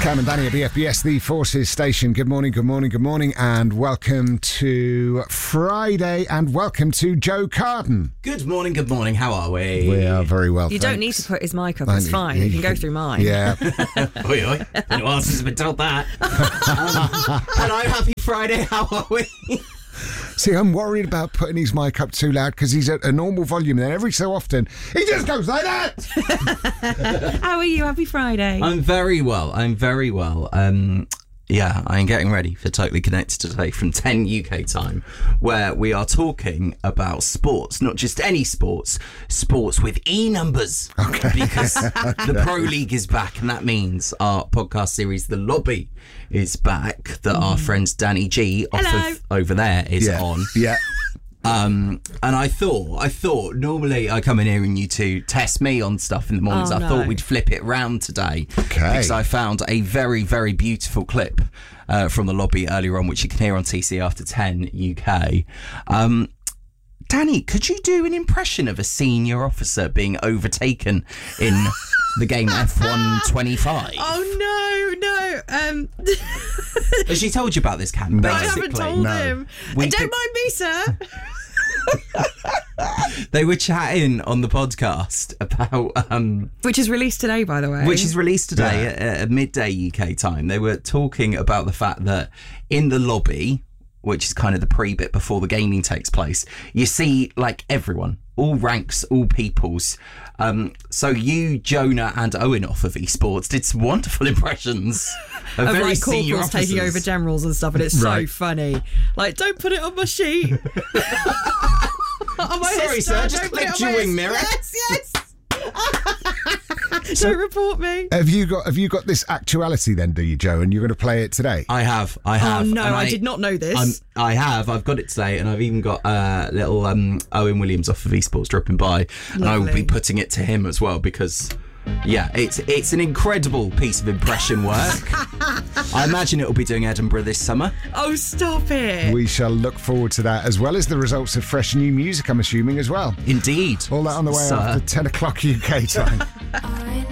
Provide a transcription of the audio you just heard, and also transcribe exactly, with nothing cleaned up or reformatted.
Cam and Danny at B F B S, the Forces Station. Good morning, good morning, good morning, and welcome to Friday, and welcome to Joe Carden. Good morning, good morning. How are we? We are very well, You thanks. don't need to put his mic up, it's fine. You can go through mine. Yeah. oi, oi. Anyone else has been told that? um, hello, happy Friday. How are we? See, I'm worried about putting his mic up too loud because he's at a normal volume, and then every so often he just goes like that. How are you? Happy Friday. I'm very well. I'm very well. Um, yeah, I'm getting ready for Totally Connected today from ten U K time, where we are talking about sports, not just any sports, sports with E numbers. Okay. Because the Pro League is back, and that means our podcast series, The Lobby, is back, that our friend Danny G off Hello. of over there is Yeah. on. Yeah. Um, and I thought, I thought normally I come in here and you two test me on stuff in the mornings. Oh, I no. thought we'd flip it round today. Okay. Because I found a very, very beautiful clip uh, from the lobby earlier on, which you can hear on T C After ten U K. Um, Danny, could you do an impression of a senior officer being overtaken in the game F one twenty-five? Oh, no, no. Um, Has she told you about this, Cam? No. I Basically, haven't told No. him. We Uh, don't could- mind me, sir. They were chatting on the podcast about... Um, Which is released today, by the way. Which is released today Yeah. at, at midday U K time. They were talking about the fact that in the lobby, which is kind of the pre-bit before the gaming takes place, you see like everyone, all ranks, all peoples. Um, so you, Jonah and Owen off of esports did some wonderful impressions of, of very like senior corporals officers. taking over generals and stuff, and it's Right. so funny. Like, don't put it on my sheet. On my Sorry, Insta, sir, don't just put it clipped on your my wing Insta. mirror. Yes, yes. Don't report me. Have you got Have you got this actuality then? Do you, Joe? And you're going to play it today? I have, I have. Oh, no, and I did not know this. I'm, I have. I've got it today, and I've even got uh, little um, Owen Williams off of esports dropping by, and I will be Lovely. putting it to him as well because, yeah, it's it's an incredible piece of impression work. I imagine it will be doing Edinburgh this summer. Oh, stop it. We shall look forward to that, as well as the results of fresh new music, I'm assuming, as well. Indeed. All that on the way Sir. after ten o'clock U K time. I